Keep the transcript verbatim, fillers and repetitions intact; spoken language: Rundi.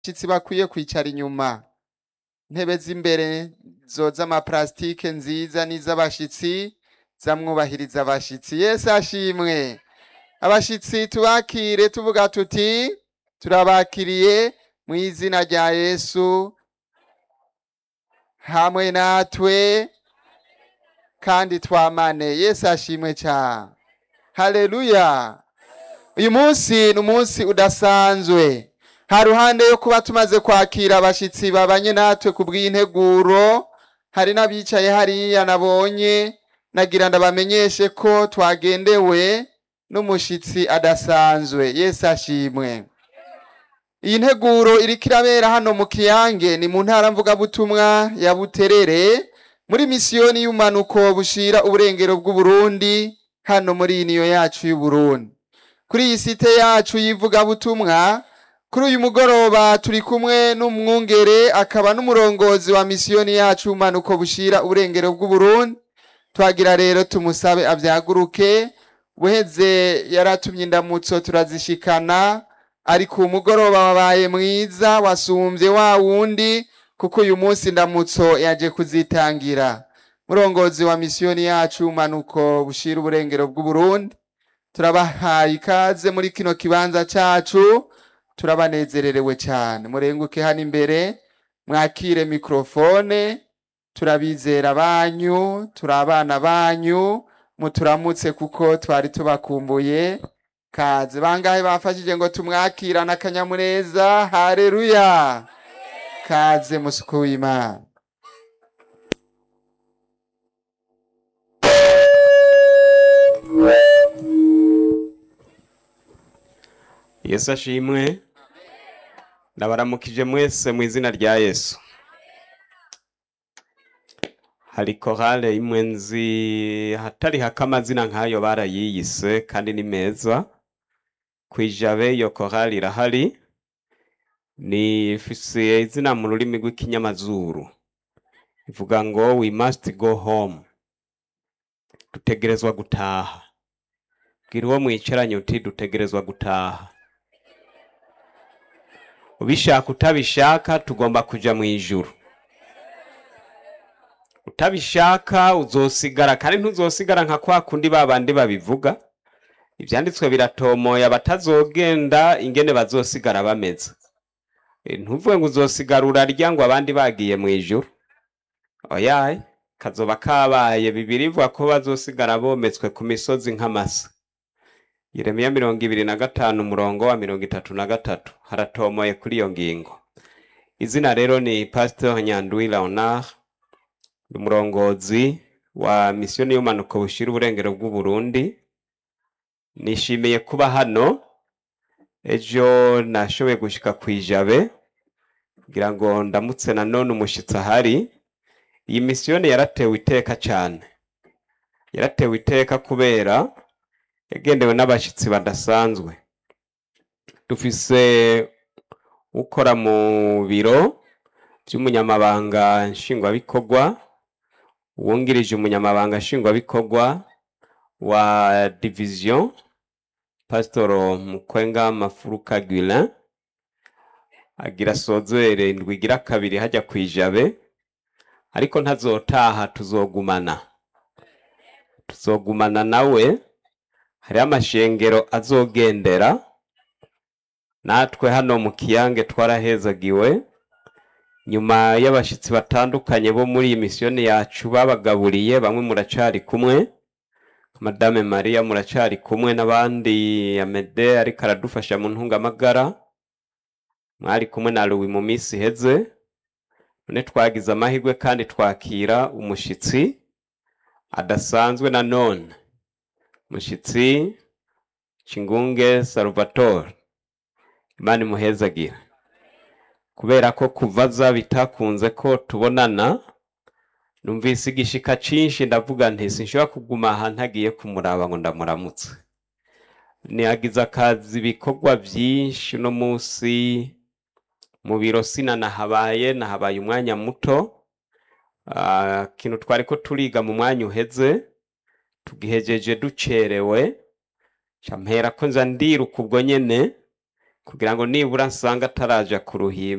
abashitsi bakwiye kwicara inyuma. Intebe z'imbere zoza ama plastike nziza n'iz'abashitsi zamwubahiriza abashitsi. Yesu ashimwe. Abashitsi tubakire tuvuga tuti turabakiriye mu izina rya Yesu hamwe natwe kandi twamane. Yesu ashimwe cyane. Haleluya. Uyu munsi ni umunsi udasanzwe. Haruhande yo kuba tumaze kwakira abashitsi babanye natwe kubw'integuro, hari n'abicaye hariya nabonye, nagira ndabamenyeshe ko twagendewe n'umushitsi adasanzwe. Yesu ashimwe. Iyi nteguro iriko irabera hano mu Kiyange, ni mu ntara mvugabutumwa ya Buterere, muri misiyoni y'umanuko bushira uburengero bw'u Burundi, hano muri niyo yacu y'u Burundi. Kuri iyi site yacu y'ivugabutumwa, kuri uyu mugoroba turi kumwe n'umwungere akaba n'umurongozi wa misiyoni yacu umanuko bushira uburengero bw'u Burundi. Twagira rero tumusabe avyaguruke, buheze yaratumye indamutso turazishikana, ariko umugoroba wabaye mwiza wasumvye wa wundi, kuko uyu munsi indamutso yaje kuzitangira. Murongozi wa misiyoni yacu umanuko bushira uburengero bw'u Burundi, turabahaye ikaze muri kino kibanza cacu, turabanezererewe cyane. Murenguke hano imbere mwakire mikrofone, turabizera banyu, turabana banyu, muturamutse kuko twari tubakumbuye. Kaze bangahe bafashije ngo tumwakirana akanyamuneza. Haleluya. Kaze musuku w'Imana. Yesu ashimwe. Ndabaramukije mwese mu izina rya Yesu. Hari korale imwe nzi hatari hakamazina nkayo barayiyise kandi ni meza. Kwijabe iyo korale irahari, ni ifise izina mu rurimi rw'ikinyamazuru, ivuga ngo we must go home, dutegerezwa gutaha. Bwira uwo mwicaranye uti dutegerezwa gutaha. Ubishaka utabishaka tugomba kuja mu ijuru. Utabishaka uzosigara, kandi ntuzosigara nka kwa kundi babandi babivuga. Ivyanditswe biratomoye abatazogenda ingene bazosigara bameze. E, ntuvuge ngo uzosigara urarya ngo abandi bagiye mu ijuru. Oyaye, kazoba kabaye. Bibiri ivuga ko bazosigara bometswe ku misozi nk'amase. Yeremiya mirongo ibiri na gatanu umurongo wa mirongo itatu na gatatu haratomoye kuri iyo ngingo. Izina rero ni Pastor Nyandwi Leonard, umurongozi wa misiyoni y'umanuko bushira uburengero bw'u Burundi. Nishimiye kuba hano. Ejo nashoboye gushika kwijabe kugira ngo ndamutse na none umushitsi ahari. Iyi misiyoni yaratewe iteka cyane. Yaratewe iteka kubera yagendewe n'abashitsi badasanzwe. Dufise ukora mu biro by'umunyamabanga nshingwabikorwa, uwungirije umunyamabanga nshingwabikorwa wa division, Pastor Mukwenga Mafuruka Guilin, agira sozere indwi igira kabiri hajya kwijabe, ariko ntazotaha, tuzogumana. Tuzogumana nawe. Hari amashengero azogendera, natwe hano mu Kiyange twarahezagiwe nyuma y'abashitsi batandukanye bo muri iyi misiyoni yacu babagaburiye. Bamwe muracari kumwe, Madame Maria muracari kumwe, n'abandi Amede ariko aradufasha mu ntungamagara mwari kumwe na Louis mu misi heze. None twagize amahirwe kandi twakira umushitsi adasanzwe na none, mushitsi Chingunge Salvatore. Imana imuhezagira, kubera ko kuvaza bitakunze ko tubonana. Numvise igishika cinshi, ndavuga nti sinshobora kuguma aha ntagiye kumuraba ngo ndamuramutse. Niyagize akazi ibikorwa byinshi no munsi mu biro, sina nahabaye nahabaye umwanya muto. Uh, kintu twari ko turiga mu mwanya uheze tugihejeje ducerewe, campera ko nza ndiruka ubwo nyene kugira ngo nibura nsanga ataraja ku ruhimbi